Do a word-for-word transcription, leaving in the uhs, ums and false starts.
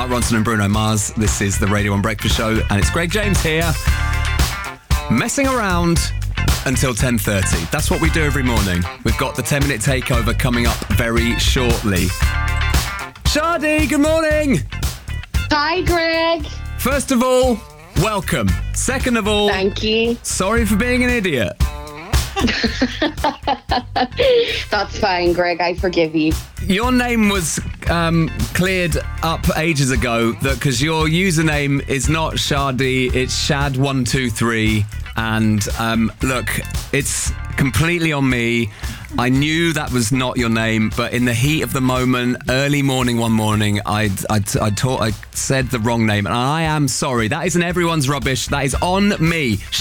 Mark Ronson and Bruno Mars. This is the Radio one Breakfast Show, and it's Greg James here, messing around until ten thirty. That's what we do every morning. We've got the ten-minute takeover coming up very shortly. Shadi, good morning. Hi, Greg. First of all, welcome. Second of all, thank you. Sorry for being an idiot. That's fine, Greg. I forgive you. Your name was um, cleared up ages ago because your username is not Shadi, it's Shad one two three. And um, look, it's completely on me. I knew that was not your name, but in the heat of the moment, early morning one morning, I I I, taught, I said the wrong name, and I am sorry. That isn't everyone's rubbish. That is on me.